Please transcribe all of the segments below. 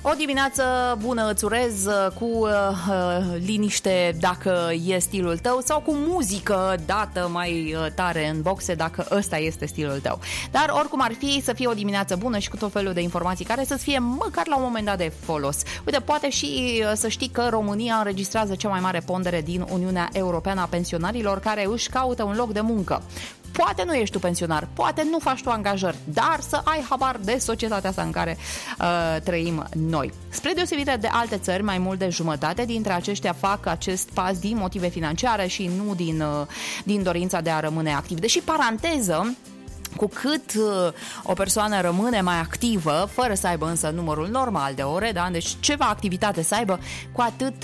O dimineață bună îți urez, cu liniște dacă e stilul tău sau cu muzică dată mai tare în boxe dacă ăsta este stilul tău. Dar oricum ar fi, să fie o dimineață bună și cu tot felul de informații care să-ți fie măcar la un moment dat de folos. Uite, poate și să știi că România înregistrează cea mai mare pondere din Uniunea Europeană a pensionarilor care își caută un loc de muncă. Poate nu ești tu pensionar, poate nu faci tu angajări, dar să ai habar de societatea asta în care trăim noi. Spre deosebire de alte țări, mai mult de jumătate dintre aceștia fac acest pas din motive financiare și nu din dorința de a rămâne activ. Deși, paranteză, cu cât o persoană rămâne mai activă, fără să aibă însă numărul normal de ore, da? Deci ceva activitate să aibă, cu atât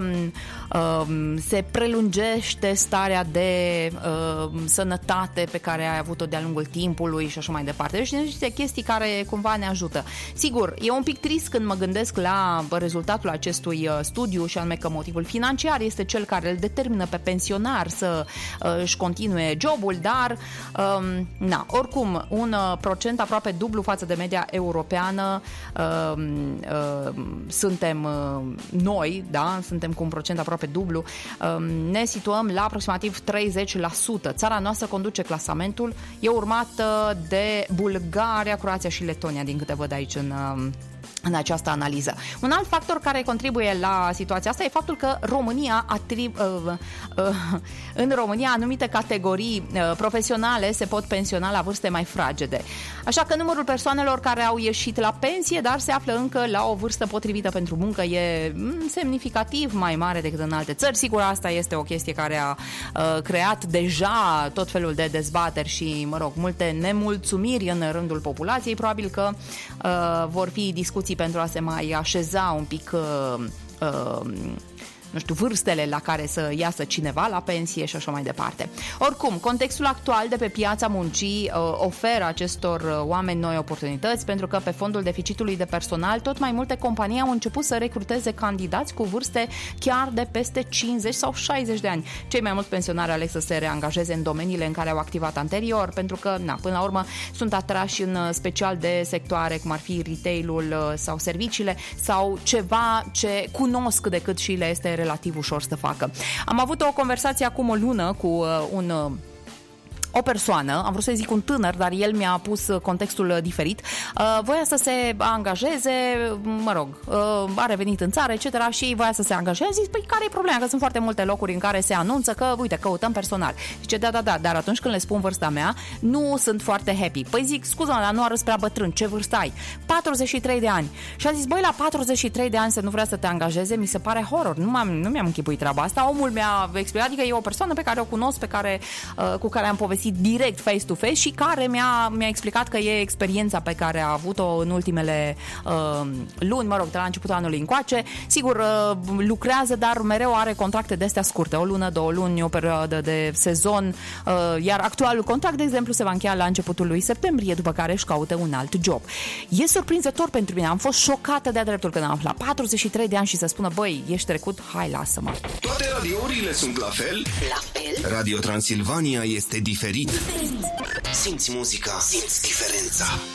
se prelungește starea de sănătate pe care ai avut-o de-a lungul timpului și așa mai departe. Deci niște chestii care cumva ne ajută. Sigur, e un pic trist când mă gândesc la rezultatul acestui studiu și anume că motivul financiar este cel care îl determină pe pensionar să își continue jobul, dar oricum, un procent aproape dublu față de media europeană suntem noi, da? Suntem cu un procent aproape dublu. Ne situăm la aproximativ 30%. Țara noastră conduce clasamentul, e urmată de Bulgaria, Croația și Letonia, din câte văd aici în această analiză. Un alt factor care contribuie la situația asta e faptul că în România anumite categorii profesionale se pot pensiona la vârste mai fragede. Așa că numărul persoanelor care au ieșit la pensie, dar se află încă la o vârstă potrivită pentru muncă, e semnificativ mai mare decât în alte țări. Sigur, asta este o chestie care a creat deja tot felul de dezbateri și, multe nemulțumiri în rândul populației. Probabil că vor fi discuții pentru a se mai așeza un pic vârstele la care să iasă cineva la pensie și așa mai departe. Oricum, contextul actual de pe piața muncii oferă acestor oameni noi oportunități, pentru că pe fondul deficitului de personal, tot mai multe companii au început să recruteze candidați cu vârste chiar de peste 50 sau 60 de ani. Cei mai mulți pensionari aleg să se reangajeze în domeniile în care au activat anterior, pentru că, până la urmă, sunt atrași în special de sectoare cum ar fi retail-ul sau serviciile sau ceva ce cunosc decât și le este relativ ușor să facă. Am avut o conversație acum o lună cu o persoană, am vrut să zic un tânăr, dar el mi-a pus contextul diferit. Voia să se angajeze, a revenit în țară, etc. și voia să se angajeze. Zic, păi care e problema? Că sunt foarte multe locuri în care se anunță că, uite, căutăm personal. Zice, da, dar atunci când le spun vârsta mea, nu sunt foarte happy. Păi zic, scuză-mă, dar nu arăți prea bătrân, ce vârstă ai? 43 de ani. Și a zis, băi, la 43 de ani să nu vrea să te angajeze, mi se pare horror. Nu mi-am închipuit treaba asta. Omul mi-a explicat, adică e o persoană pe care o cunosc, cu care am povestit direct face-to-face și care mi-a explicat că e experiența pe care a avut-o în ultimele luni, de la începutul anului încoace. Sigur, lucrează, dar mereu are contracte de astea scurte, o lună, 2 luni, o perioadă de sezon, iar actualul contract, de exemplu, se va încheia la începutul lui septembrie, după care își caută un alt job. E surprinzător pentru mine, am fost șocată de-a dreptul când am aflat 43 de ani și să spună, băi, ești trecut, hai, lasă-mă. Toate radiourile sunt la fel? Radio Transilvania este diferit. Simți muzica, simți diferența.